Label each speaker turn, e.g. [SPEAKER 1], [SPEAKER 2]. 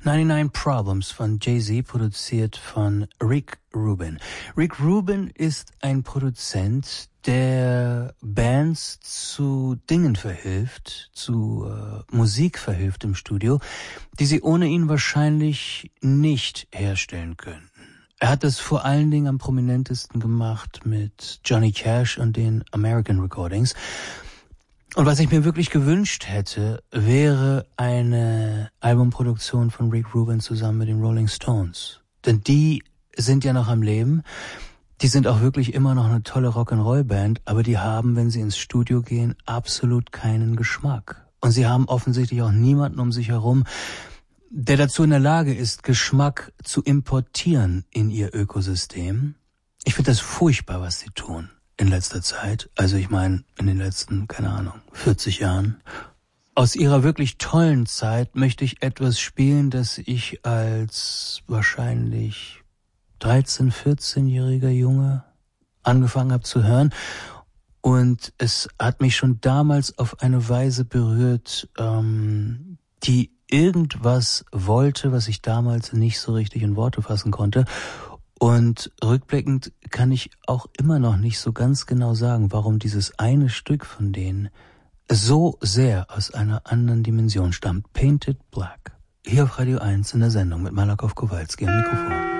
[SPEAKER 1] 99 Problems von Jay-Z, produziert von Rick Rubin. Rick Rubin ist ein Produzent, der Bands zu Dingen verhilft, zu Musik verhilft im Studio, die sie ohne ihn wahrscheinlich nicht herstellen könnten. Er hat es vor allen Dingen am prominentesten gemacht mit Johnny Cash und den American Recordings. Und was ich mir wirklich gewünscht hätte, wäre eine Albumproduktion von Rick Rubin zusammen mit den Rolling Stones. Denn die sind ja noch am Leben. Die sind auch wirklich immer noch eine tolle Rock'n'Roll-Band, aber die haben, wenn sie ins Studio gehen, absolut keinen Geschmack. Und sie haben offensichtlich auch niemanden um sich herum, der dazu in der Lage ist, Geschmack zu importieren in ihr Ökosystem. Ich finde das furchtbar, was sie tun in letzter Zeit. Also ich meine, in den letzten, 40 Jahren. Aus ihrer wirklich tollen Zeit möchte ich etwas spielen, das ich als wahrscheinlich 13-, 14-jähriger Junge angefangen habe zu hören. Und es hat mich schon damals auf eine Weise berührt, die irgendwas wollte, was ich damals nicht so richtig in Worte fassen konnte. Und rückblickend kann ich auch immer noch nicht so ganz genau sagen, warum dieses eine Stück von denen so sehr aus einer anderen Dimension stammt. Painted Black. Hier auf Radio 1 in der Sendung mit Malakow Kowalski am Mikrofon.